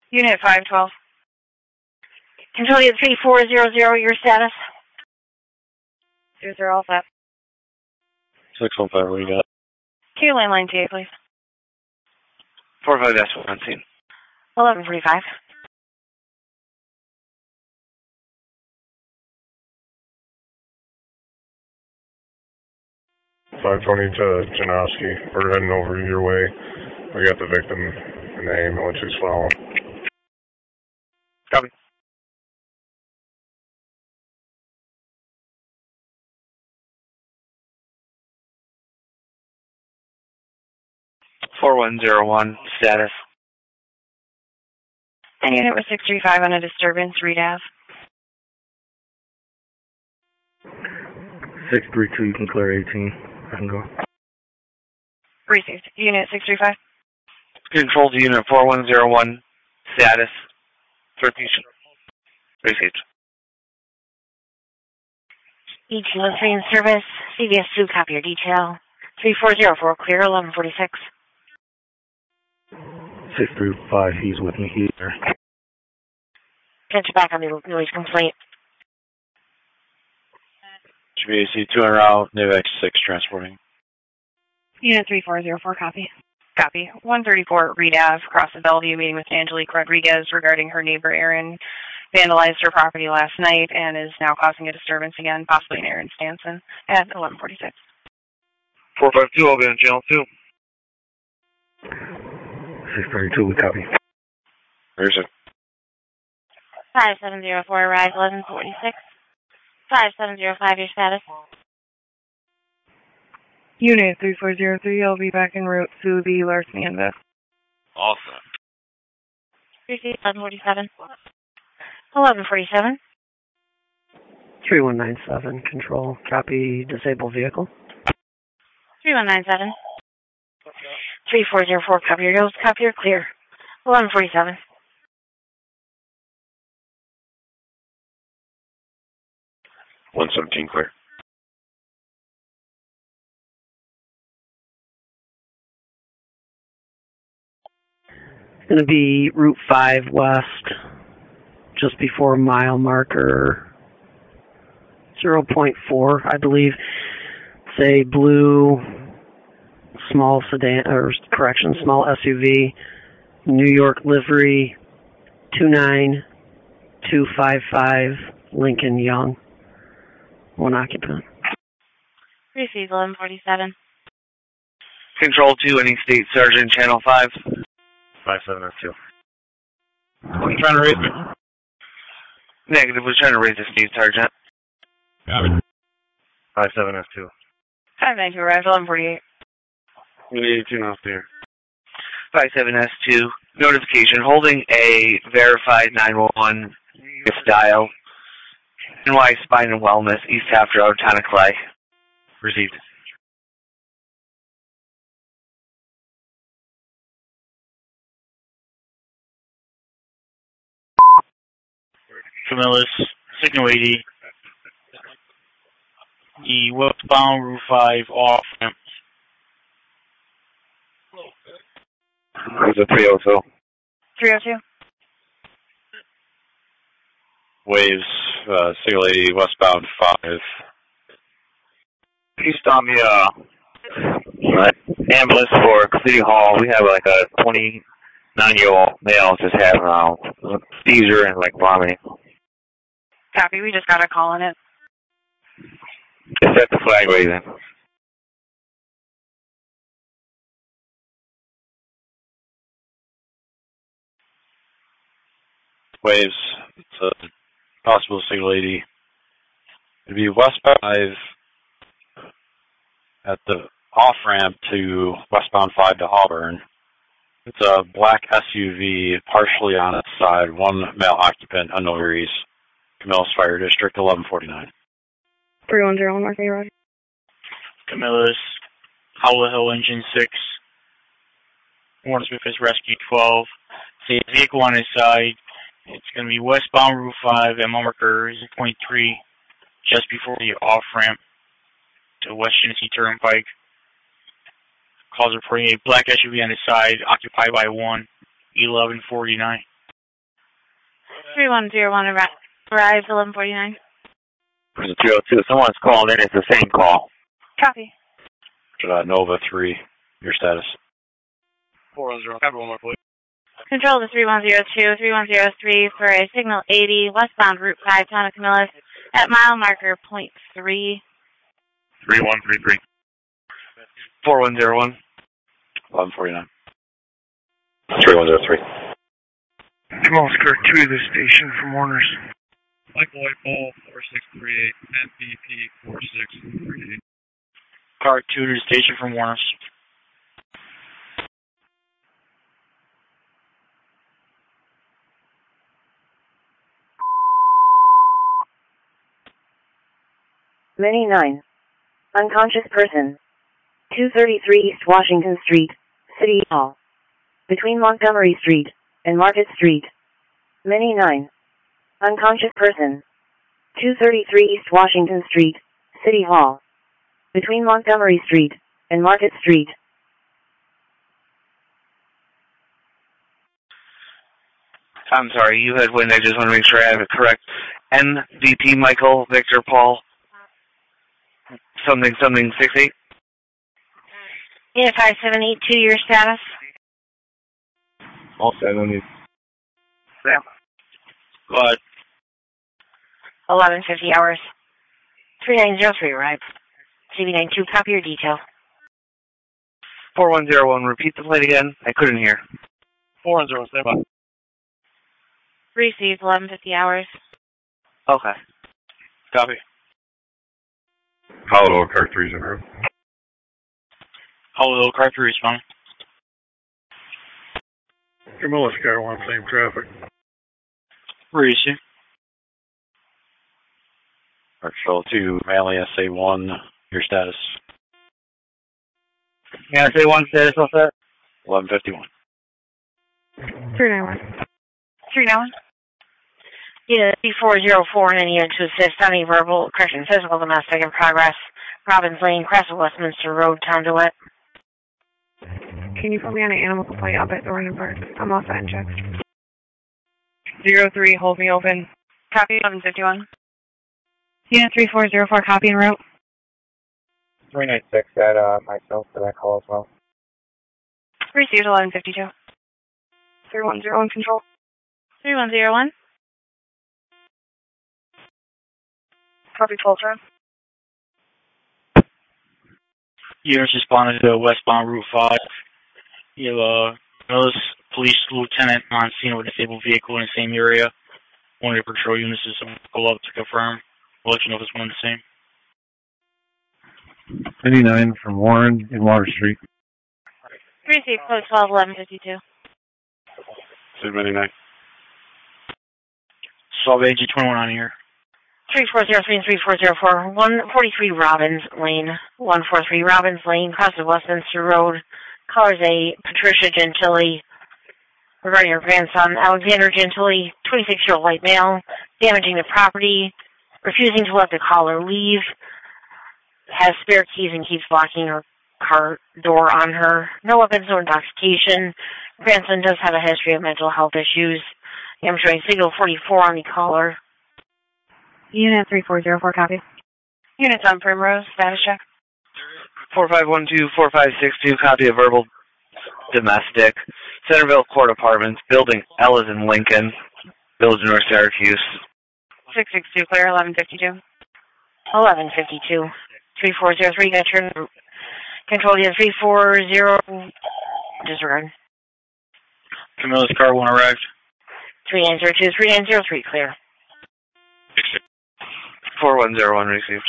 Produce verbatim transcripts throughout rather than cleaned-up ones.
Unit five twelve. Control Unit three four zero zero, your status? Zero zero, all set. six one five, what do you got? Can you landline T A, please? four five S one scene. eleven forty-five. five twenty to Janowski. We're heading over your way. We got the victim in the ambulance who's following. Copy. four one zero one, status. And unit was six three five on a disturbance, Reed Ave. six three two, you can clear eighteen. I can go. Received. Unit six three five. Control to Unit four one zero one, status. Repeat. Received. E two one three in service. C V S two, copy your detail. three four zero four, clear, eleven forty-six. six three five, he's with me here. Get you back on the noise complaint. G B A C two hundred out, Navex six transporting. Unit three four zero four, copy. Copy. one thirty-four Reed Ave, across the Bellevue, meeting with Angelique Rodriguez regarding her neighbor Aaron vandalized her property last night and is now causing a disturbance again, possibly in Aaron Stanson, at eleven forty-six. four five two, I'll be on channel two. six thirty-two, we copy. Where's it? five seven zero four, arrive, eleven forty-six. five seven zero five, your status? Unit three four zero three, I'll be back en route to the larceny invest. Awesome. Receive eleven forty-seven. eleven forty-seven. three one nine seven, control, copy, disabled vehicle. three one nine seven. three four zero four, copy your nose, copy your clear. eleven forty-seven. one seventeen, clear. Going to be Route five West, just before mile marker zero point four, I believe. It's a blue small sedan, or correction, small S U V, New York livery, two nine two five five, Lincoln Young, one occupant. Receive eleven forty-seven. Control two, any state sergeant, channel five. five seven S two. I'm trying to raise it. Negative, was trying to raise the state sergeant. Copy. five seven S two. five nine two, arrived, eleven forty-eight. We need two now there. five seven S two, notification, holding a verified nine one one if dial. N Y Spine and Wellness, East Taft Road, Tonnaclay. Received. Camillus, signal eighty. The westbound Route five off ramp. There's a three oh two. three oh two. Waves, uh, signal eighty, westbound five. Please stop me, uh, uh, ambulance for City Hall. We have like a twenty-nine-year-old male just having a uh, seizure and like vomiting. Copy, we just got a call on it. Just set the flag raising. Waves, it's a possible signal eighty. It'd be westbound five at the off-ramp to westbound five to Auburn. It's a black S U V, partially on its side, one male occupant, unknown reason. Camillus Fire District, eleven forty-nine. three one zero, Mark Roger. Camillus, Howell Hill Engine six. Warren Smith is Rescue twelve. See a vehicle on his side. It's going to be westbound Route five at marker zero point three, just before the off-ramp to West Genesee Turnpike. Calls reporting a black S U V on his side, occupied by one, eleven forty-nine. three one zero one arrives eleven forty-nine. three oh two, someone's calling in. It's the same call. Copy. Uh, Nova three, your status. four one zero, copy one more, please. Control to three one zero two, three one zero three for a signal eighty, westbound Route five, town of Camillus, at mile marker point three. three one three three. four one zero one. eleven forty-nine. three one zero three. Camillus Car two to the station from Warner's. Michael White Ball, four six three eight, M B P four six three eight. Car two to the station from Warner's. Many nine. Unconscious person. two thirty-three East Washington Street, City Hall. Between Montgomery Street and Market Street. Many nine. Unconscious person. two thirty-three East Washington Street, City Hall. Between Montgomery Street and Market Street. I'm sorry, you had one. I just want to make sure I have it correct. N V P Michael Victor Paul. Something something six eight. Yeah, five seven eight two, your status. All set, no need. Yeah. Go ahead. eleven fifty hours. three nine zero three arrived. C B ninety-two, copy your detail. four one zero one, repeat the plate again. I couldn't hear. four one zero, stand by. Received eleven fifty hours. Okay. Copy. Hollow Car three's en route. Hollow Car three respond. Camillus Car one, same traffic. Receive. Control two, Manly S A one, your status. Yeah, S A one status, what's that? eleven fifty-one. three nine one. three nine one. Yeah, B four zero four and any unit to assist any verbal, correction, physical, domestic in progress. Robbins Lane, Crest of Westminster Road, Town DeWitt. Can you put me on an animal complaint up at Thornton Park? I'm all set and checked. Zero three, hold me open. Copy eleven fifty-one. Unit three four zero four, copy en route. three nine six at uh, myself for that call as well. Received eleven fifty-two. three one zero one, control. three one zero one. Copy Fulton. Units responded to westbound Route five. You have a Millis police lieutenant on scene with a disabled vehicle in the same area. One of your patrol units is go up to confirm. We'll let you know if it's one and the same. ninety-nine from Warren in Water Street. Received code twelve eleven fifty-two. Sid ninety-nine. twelve A G twenty-one on here. three four zero three and three four zero four. one forty-three Robbins Lane. one forty-three Robbins Lane, Crest of Westminster Road. Callers A. Patricia Gentili. Regarding her grandson, Alexander Gentili, twenty-six-year-old white male, damaging the property, refusing to let the caller leave, has spare keys and keeps locking her car door on her. No weapons, no intoxication. Grandson does have a history of mental health issues. I'm showing signal forty-four on the caller. Unit three four zero four, copy. Units on Primrose, status check. four five one two, four five six two, copy of verbal domestic. Centerville Court Apartments, building L is in Lincoln, Village of North Syracuse. six six two, clear, eleven fifty-two. eleven fifty-two. three four zero three, veteran. Control unit three four zero, disregard. Camillus Car one arrived. three nine zero two, three nine zero three, clear. four one zero one received.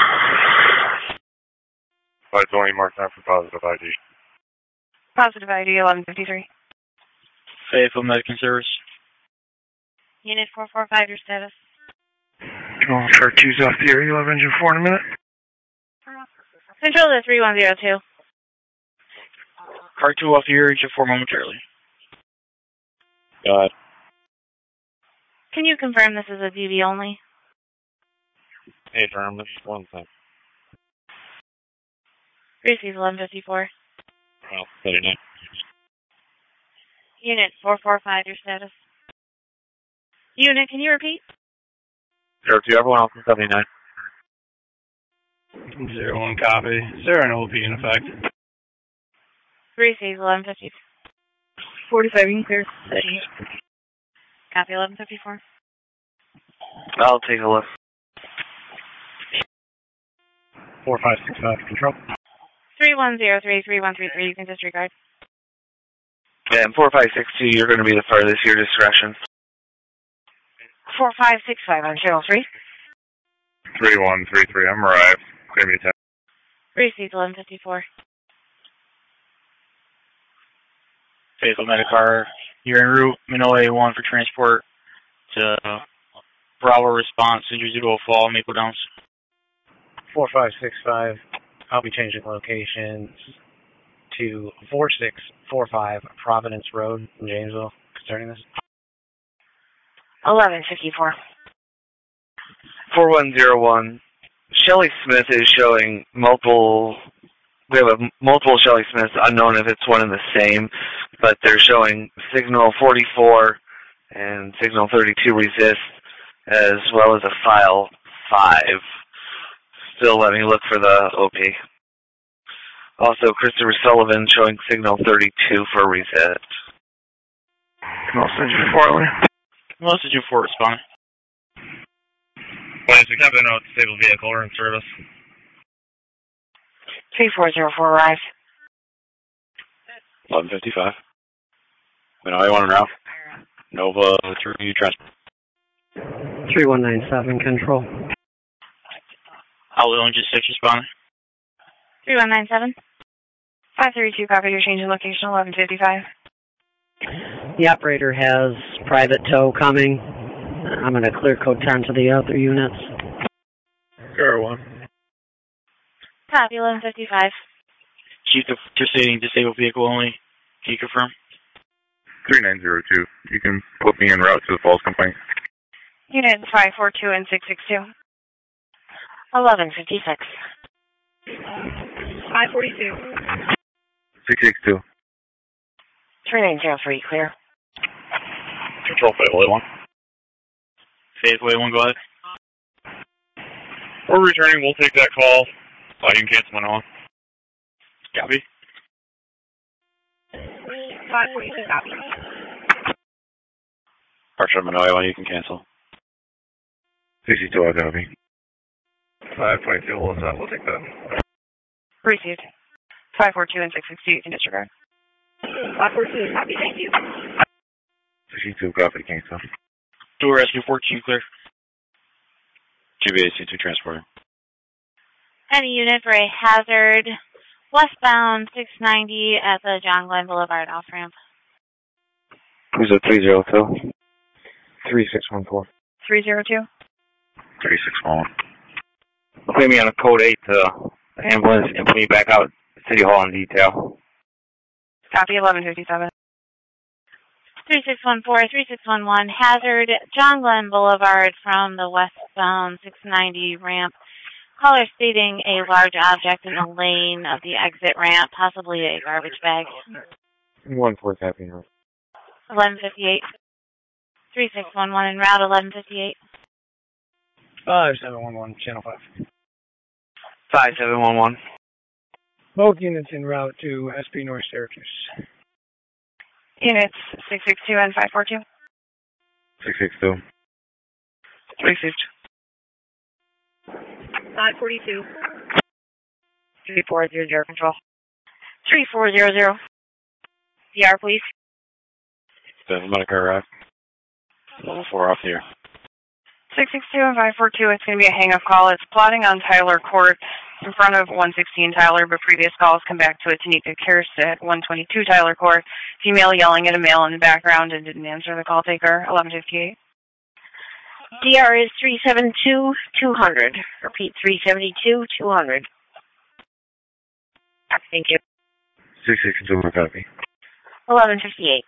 five twenty, mark time for positive I D. Positive I D, eleven fifty-three. Fayetteville Medical Service. Unit four four five, your status. Camillus Car two's off the area. You'll have engine four in a minute. Control to three one zero two. Car two off the area, engine four momentarily. Go ahead. Can you confirm this is a D V only? Hey, Durham, this is one thing. Receive eleven fifty-four. Well, thirty-nine. Unit four four five, your status. Unit, can you repeat? Zero two, everyone else in seventy-nine. Zero one copy. Is there an O P in effect? Three C's, eleven fifty. forty-five, you can clear city. Copy, eleven fifty-four. I'll take a look. Four five six five, control. Three one zero three three one three three. You can disregard. Yeah, and four five six two, you're going to be the farthest. Your discretion. Four five six five on channel three. Three one three three. I'm arrived. Clear me ten. Three C's, eleven fifty-four. Faithful Medicar, you're en route, Minoa A one for transport to Bravo response, residual fall, Maple Downs. four five six five, I'll be changing locations to four six four five Providence Road in Janesville concerning this. eleven fifty-four. four one zero one, Shelly Smith is showing multiple, we have a multiple Shelly Smiths, unknown if it's one and the same, but they're showing signal forty-four and signal thirty-two resist, as well as a file five. Still let me look for the O P. Also, Christopher Sullivan showing signal thirty-two for resist. Can I send you before I Most of you four responding. Plans to Captain out disabled vehicle are in service. Three four zero four arrived. eleven fifty-five. Minoa A one en route. Nova three transport. three one nine seven, control. Outlet Engine six responding. Three one nine seven. Five thirty two. Copy. Your change in location. Eleven fifty-five. The operator has private tow coming. I'm going to clear code ten to the other units. Zero one. Copy. Eleven fifty-five. Chief of proceeding disabled vehicle only. Can you confirm? Three nine zero two. You can put me en route to the false complaint. Unit five four two and six six two. Eleven fifty six. Five forty two. Six six two. Three nine zero three. Clear. Control Faithful A one. Faithful A one, go ahead. We're returning. We'll take that call. Uh, you can cancel Manoa. Copy. Five forty two. Copy. Departure of Minoa A one, you can cancel. sixty-two, I copy. five twenty two, what's up? We'll take that. Received. Five four two and six six two. You can disregard. Five four two. Copy. Thank you. sixty-two, copy, cancel. Door rescue fourteen, clear. G B A C two transporter. Any unit for a hazard westbound six ninety at the John Glenn Boulevard off ramp. Who's at three zero two? three six one four. Three zero two. three six one. Put me on a code eight to ambulance and put me back out at City Hall in detail. Copy. Eleven fifty seven. Three six one four three six one one hazard John Glenn Boulevard from the westbound six ninety ramp. Caller stating a large object in the lane of the exit ramp, possibly a garbage bag. One four copy. Eleven fifty eight. Three six one one en route. Eleven fifty eight. Five seven one one, channel five. Five seven one one. Both units en route to S P North Syracuse. Units six six two and five four two. six six two. Received. Five forty two. Three four zero zero control. Three four zero zero. D R please. Faithful Medicar arrived. Level four off the air. Six six two and five four two. It's going to be a hang-up call. It's plotting on Tyler Court in front of one sixteen Tyler, but previous calls come back to a Tanika Kirst at one twenty-two Tyler Court. Female yelling at a male in the background and didn't answer the call taker. Eleven fifty eight. D R is three seven two two hundred. Repeat, three seven two two hundred. Thank you. six six two, copy. Eleven fifty eight.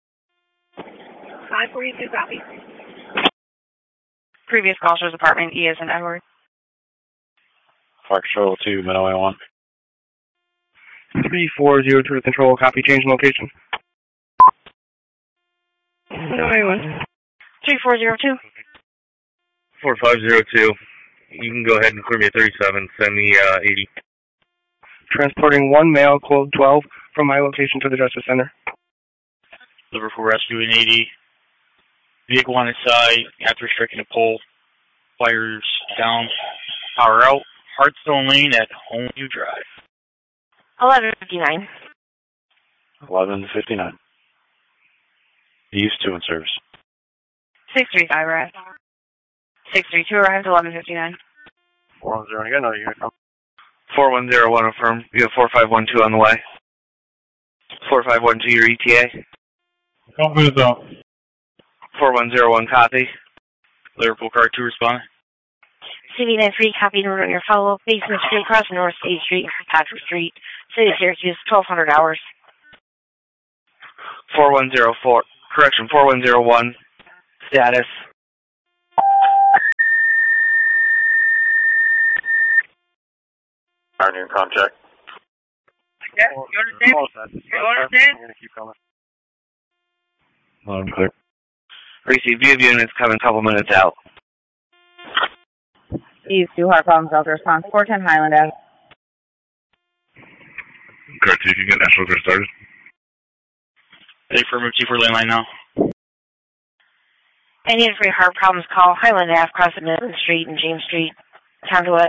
Five forty two. Copy. Previous call shows apartment E as in Edward. Fire control to Minoa A one. three four zero two control, copy, change location. Minoa A one. three four zero two. four five zero two. You can go ahead and clear me at thirty-seven. Send me uh, eighty. Transporting one male, code twelve, from my location to the Justice Center. Liverpool Rescue in eighty. Vehicle on its side after striking a pole. Wires down. Power out. Hartstone Lane at Homeview Drive. eleven fifty-nine. eleven fifty-nine. East two in service. six three five arrived. six three two arrived, eleven fifty-nine. four one zero, you got another unit come. four one zero one affirm. You have four five one two on the way. four five one two, your E T A. Copy the four one zero one, copy. Liverpool Car two responding. C V nine three, copy and on your follow-up. Basement Street, across North State Street, Patrick Street, City of Syracuse, twelve hundred hours. four one zero four, correction, four one zero one, status. Our new contract. Yeah, you understand? You understand? I'm gonna keep coming. Loud and clear. Receive view of units coming a couple minutes out. East two Hard Problems Delta response, four ten Highland Ave. Correct, you can get National Grid started. Hey, affirmative, T four lane line now. Any free hard problems, call Highland Ave, across the Midland Street and James Street. Conduit.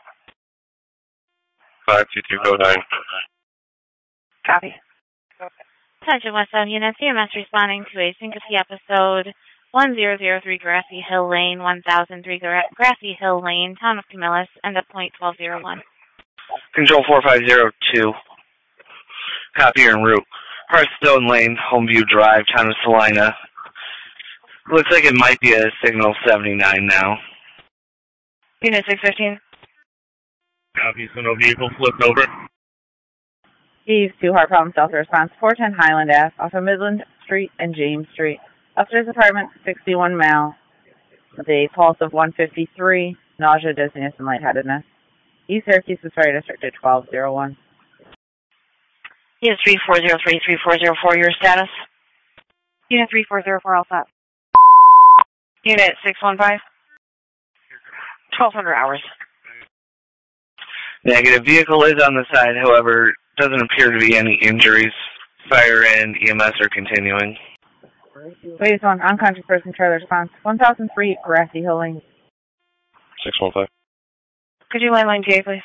five two two oh nine. Copy. Attention West End units, C M S responding to a syncope episode one zero zero three Grassy Hill Lane, one thousand three Grassy Hill Lane, Town of Camillus, end of point twelve zero one. Control four five zero two. Copy en route. Hearthstone Lane, Homeview Drive, Town of Salina. Looks like it might be a signal seventy-nine now. Unit six fifteen. Copy, so no vehicle flipped over. East two Hard Problems Delta response, four ten Highland Ave, off of Midland Street and James Street. Upstairs apartment, sixty-one male, with a pulse of one fifty-three, nausea, dizziness, and lightheadedness. East Syracuse Fire District at twelve oh one. Unit three four zero three, three four zero four, your status? Unit three four zero four, all set. Unit six one five. twelve hundred hours. Negative. Vehicle is on the side, however, doesn't appear to be any injuries. Fire and E M S are continuing. Phase one, unconscious person trailer response, one thousand three Grassy Hill Lane. six one five. Could you landline J, please?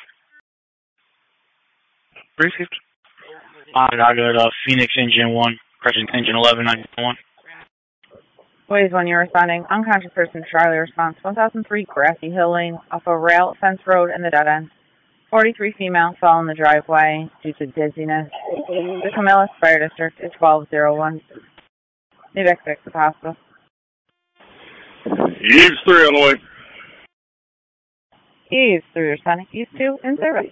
Received. Uh, I got uh, Phoenix Engine one, Crescent Engine eleven ninety-one. Phase one, you're responding, unconscious person trailer response, one thousand three Grassy Hill Lane, off of Rail Fence Road and the dead end. forty-three female fell in the driveway due to dizziness. The Camillus Fire District is twelve oh one. Need X-Fix at the hospital. East three on the way. East three responding. East two in service.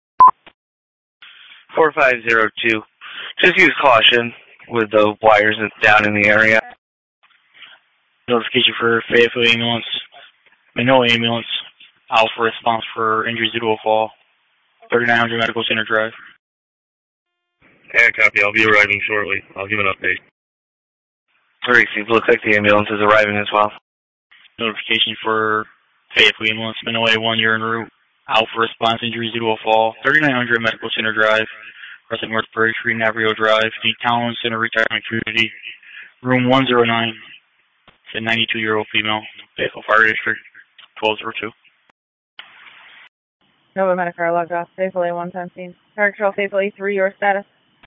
four five zero two. Just use caution with the wires down in the area. Notification for Fayetteville ambulance. Manoa ambulance. Out for response for injuries due to a fall. thirty-nine hundred Medical Center Drive. Yeah, copy. I'll be arriving shortly. I'll give an update. Received. Looks like the ambulance is arriving as well. Notification for Fayetteville ambulance. Manoa one, you're en route. Out for response injuries due to a fall. thirty-nine hundred Medical Center Drive. Crescent North Prairie Street, Navrio Drive. The Town Center Retirement Community. Room one oh nine. It's a ninety-two-year-old female. Fayetteville Fire District. twelve oh two. Nova Medicare logged off. Faithful A one seventeen. Fire Control Faithful A three, your status?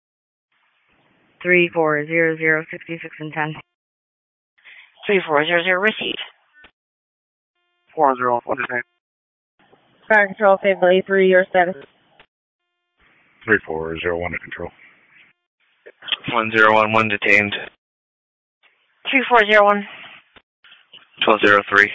three four zero zero, sixty-six and ten. three four zero zero, received. four zero one, detained. Fire Control Faithful A three, your status? three four zero one to control. one zero one one detained. three four zero one. twelve oh three.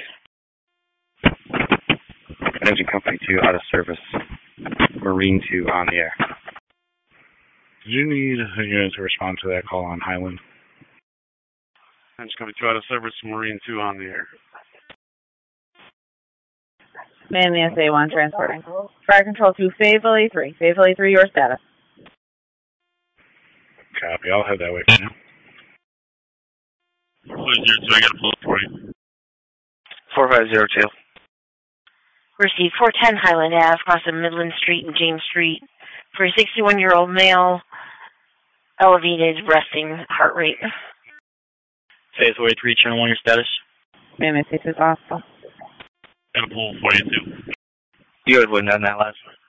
Engine Company two out of service. Marine two on the air. Did you need a unit to respond to that call on Highland? Engine Company two out of service, Marine two on the air. Man, the S A one transporting. Fire Control two, Faithful A three. Faithful A three, your status? Copy. I'll head that way for now. I got a pull for you. four five zero two. Received four ten Highland Ave, across of Midland Street and James Street, for a sixty-one-year-old male, elevated resting heart rate. Faithway three, channel one, your status? Man, I think it's awful. Got a pull for you, too. You had wind on that last one.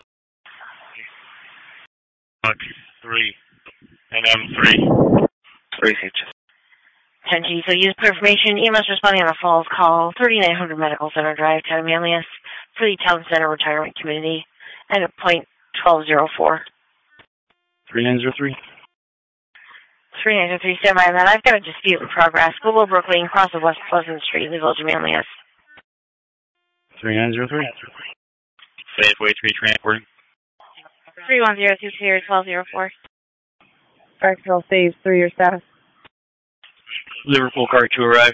Three. And M three. Received. ten G, so use for information. E M S responding on a falls call, thirty-nine hundred Medical Center Drive, Town of Manlius, for the Town Center Retirement Community, and at point twelve oh four. three nine zero three. three nine zero three, stand by that. I've got a dispute in progress. Global Brooklyn, cross of West Pleasant Street in the Village of Manlius. three nine zero three. Faithway three, transporting. three one zero two clear, twelve oh four. Fire Control Stage three, your status? Liverpool car two arrived.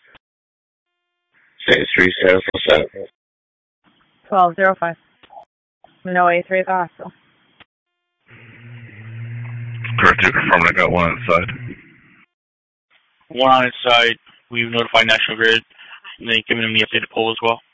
Stage three, status, what's that? twelve oh five. No A three at the hospital. Correct, you confirmed I got one inside. One on its side. We've notified National Grid, and they've given them the updated poll as well.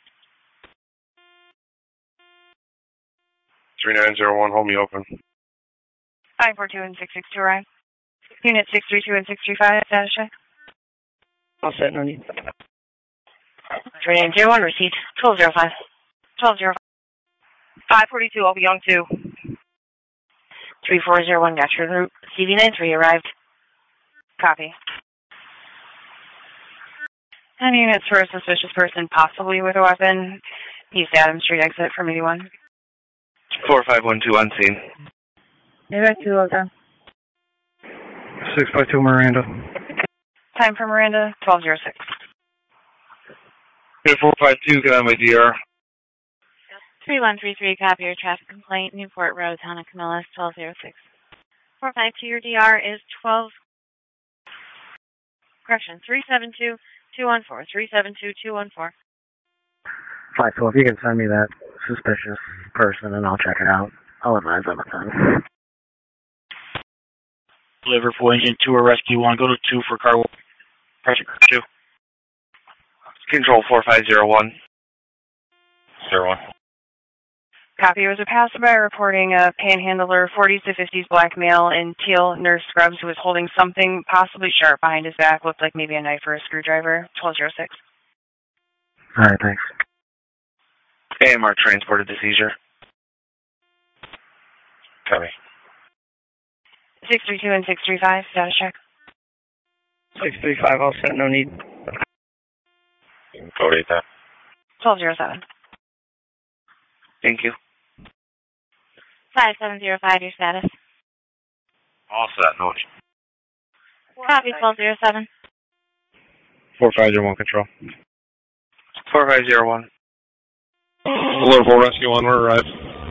three nine zero one, hold me open. five four two and six six two arrive. Unit six three two and six three five, status check. All set, no need. three nine zero one, received, twelve oh five. twelve oh five. five forty-two, I'll be on two. three four zero one, got your route. C V nine three arrived. Copy. ten units for a suspicious person, possibly with a weapon. East Adams Street exit from eighty-one. four five one two on scene. You got two, okay. six by two Miranda. Time for Miranda, twelve oh six. Okay, four five two, get on my D R. three one three three, copy your traffic complaint, Newport Road, Town of Camillus, twelve oh six. four five two, your D R is twelve, correction, three seven two two one four, three seven two two one four. Fine, so if you can send me that suspicious person and I'll check it out. I'll advise them at time. Liverpool engine two or rescue one. Go to two for car pressure two. Control four five zero one. Zero one. Copy. It was a passerby reporting a panhandler, forties to fifties black male in teal nurse scrubs who was holding something possibly sharp behind his back. Looked like maybe a knife or a screwdriver. twelve oh six. All right, thanks. A M R transported the seizure. Copy. six three two and six three five, status check. six three five, all set, no need. Code eight that. twelve oh seven. Thank you. five seven zero five, your status. All set, no need. Copy, twelve oh seven. four five zero one, control. four five zero one. Liverpool Rescue one, we're arrived.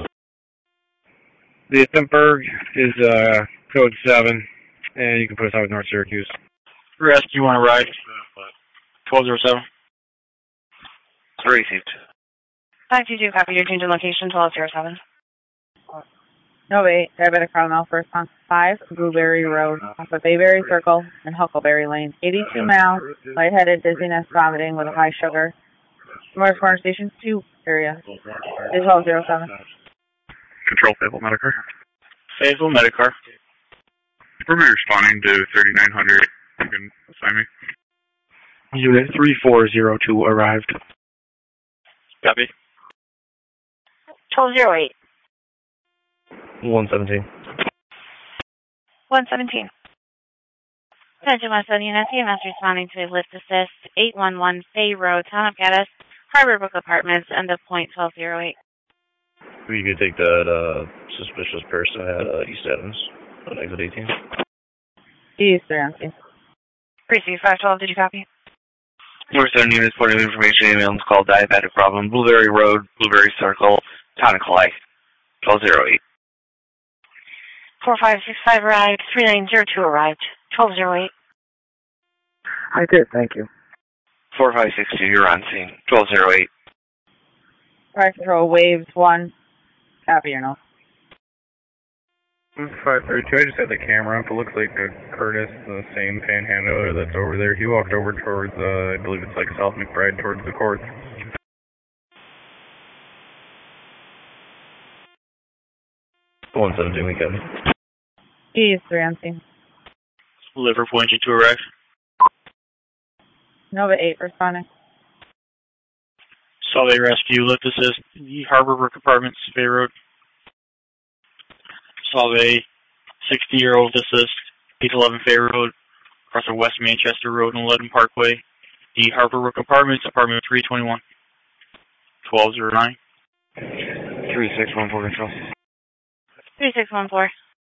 The Thimberg is uh, code seven, and you can put us out with North Syracuse. Rescue one arrived. twelve oh seven. Received. five two two, copy your change in location, twelve oh seven. No wait, diabetic car mile for response five, Blueberry Road, off of Bayberry Circle and Huckleberry Lane. eighty-two miles, lightheaded, dizziness, vomiting with a high sugar. Morris Corner Station two area. twelve oh seven. Control Faithful Medicar. Faithful Medicar. We're responding to thirty-nine hundred. You can assign me. Unit three four zero two arrived. Copy. twelve oh eight. one seventeen. one seventeen. Attention Westwood units, E M S responding to a lift assist, eight one one Fay Road, Town of Gaddis, Harbor Brook Apartments, end of point twelve oh eight. You could take that uh, suspicious person at uh, East Adams on exit eighteen. East Adams. Precinct five twelve, did you copy? North Southern units, point of information, ambulance call, diabetic problem, Blueberry Road, Blueberry Circle, Town of Clay, twelve oh eight. four five six five arrived, three nine zero two arrived, twelve oh eight. I did, thank you. four five six two, you're on scene, twelve oh eight. Fire Control Waves one, copy or no? five thirty-two, I just had the camera up. It looks like uh, Curtis, the same panhandler that's over there. He walked over towards, uh, I believe it's like South McBride, towards the courts. one seventeen weekend. E is three on scene. Liverpool engine to arrive. Nova eight responding. Solvay Rescue, lift assist, the Harbor Brook Apartments, Bay Road. Solvay, sixty-year-old assist, eight eleven Fay Road, across the West Manchester Road and Ludden Parkway. The Harbor Brook Apartments, apartment three twenty-one. twelve oh nine. three six one four control. three six one four.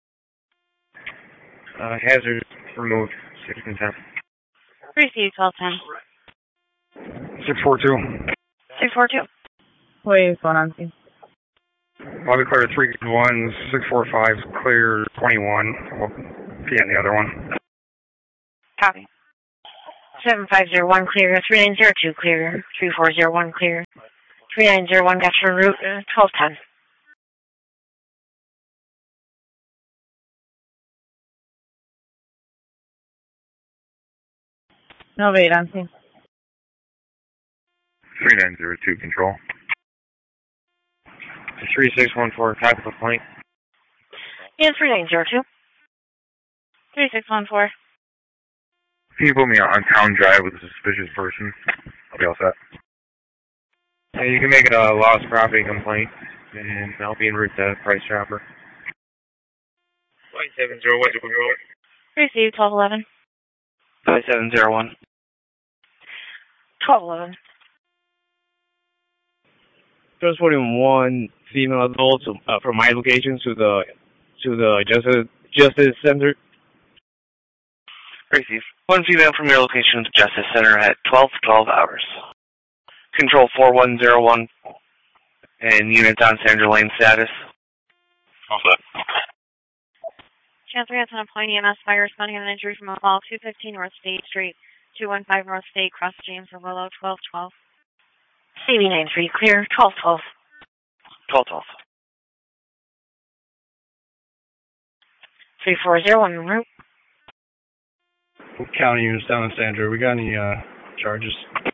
Uh, hazard removed, six and ten. Receive twelve ten. six four two. six four two. Waves one on scene. Lobby clear three one, six four five, clear twenty-one. We'll be on the other one. Copy. seven five zero one clear, three nine zero two clear, three four zero one clear, three nine zero one got your route, uh, twelve ten. Nova eight on scene. three nine zero two control. three six one four, type of point. Yeah, three nine zero two. three six one four. Can you put me on Town Drive with a suspicious person? I'll be all set. Yeah, you can make it a lost property complaint, and I'll be en route to Price Chopper. five seven zero one to control. Receive twelve eleven. five seven zero one. twelve eleven. Transporting one female adult uh, from my location to the to the Justice Justice Center. Receive. One female from your location to Justice Center at twelve twelve hours. Control four one zero one. And units on Sandra Lane status. All set. Channel three, that's an point E M S fire responding on an injury from a fall, two fifteen North State Street, two one five North State, cross James or Willow, twelve twelve. C B nine three clear, twelve twelve. twelve twelve. three four zero one en route. County units down in Sandra. We got any uh, charges?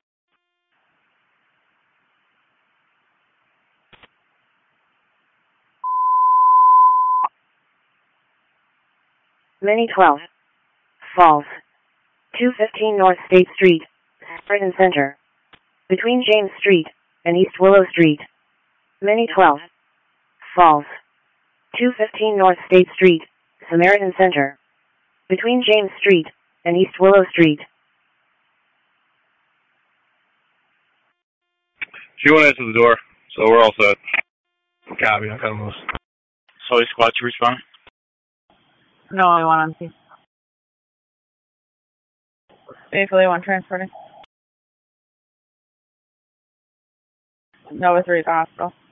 Mini twelve. Falls. two fifteen North State Street, Brighton Center. Between James Street and East Willow Street. Mini twelve. Falls. two fifteen North State Street, Samaritan Center. Between James Street and East Willow Street. She went into the door, so we're all set. Copy, I got most. Solid squad to respond. No, only one on scene. Safely one transporting. Nova three is the hospital.